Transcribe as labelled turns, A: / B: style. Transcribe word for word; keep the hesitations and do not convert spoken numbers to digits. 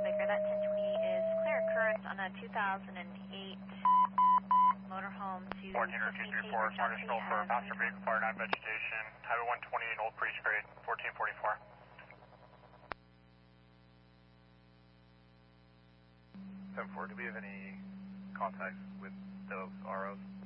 A: Baker. That ten twenty is clear occurrence on a two thousand eight motorhome to
B: fourteen or two three four, Marcus Knoll for passenger vehicle fire non-vegetation, Highway one twenty in Old Priest Grade, fourteen forty-four.
C: seven four, do we have any contacts with those R Os?